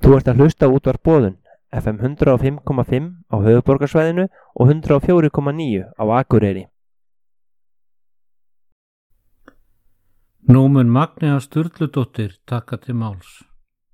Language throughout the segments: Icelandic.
Þú ert að hlusta á útvarp Boðun, FM 105,5 á höfuðborgarsvæðinu og 104,9 á Akureyri. Nú mun Magnea Sturludóttir taka til máls.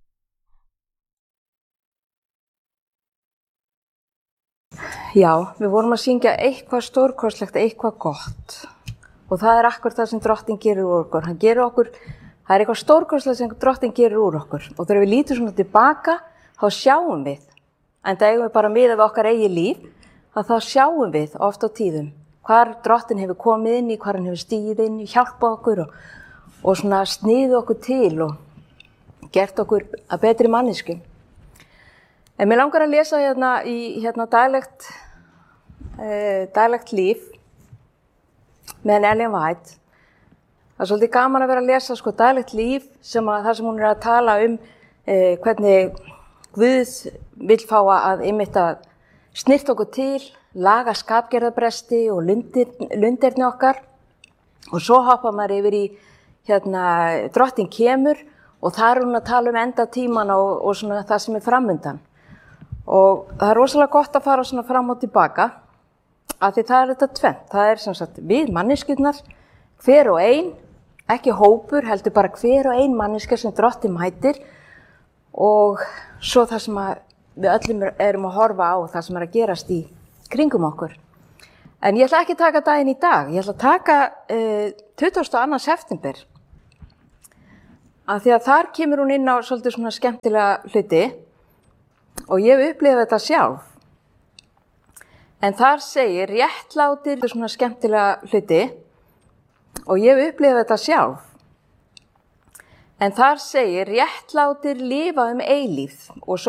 Já, við vorum að syngja eitthvað stórkostlegt, eitthvað gott. Og það er akkur það sem Drottinn gerir úr okkur. Það er eitthvað stórkostlegt sem Drottinn gerir úr okkur. Og þegar við lítum svona tilbaka, þá sjáum við, en það eigum við bara miðað við okkar eigið líf, að þá sjáum við oft á tíðum hvar Drottinn hefur komið inn í, hvar hann hefur stigið inn í, hjálpað okkur og svona sniðið okkur til og gert okkur að betri manneskjum. En mér langar að lesa í daglegt líf með Ellen White. Það er svolítið gaman að vera að lesa daglegt líf þar sem hún er að tala hvernig Guð vill fá að snyrta okkur til, laga skapgerðarbresti og lundirni okkar. Og svo hoppar maður yfir í Drottinn kemur og þar er hún að tala endatíman og svona það sem er framundan. Og það er rosalega gott að fara svona fram og tilbaka, af því það er þetta tvennt. Það er sem sagt við manneskjurnar, hver og ein, ekki hópur, heldur bara hver og ein manneskja sem Drottinn mætir, og svo það sem við öllum erum að horfa á, það sem er að gerast í kringum okkur. En ég ætla ekki að taka daginn í dag, ég ætla að taka 22. september, af því að þar kemur hún inn á svolítið svona skemmtilega hluti, og ég hef upplifað þetta sjálf. En þar segir réttlátir svona skemmtilega hluti, og ég hef upplifað þetta sjálf. En þar segir réttlátir lifa eilífð, og svo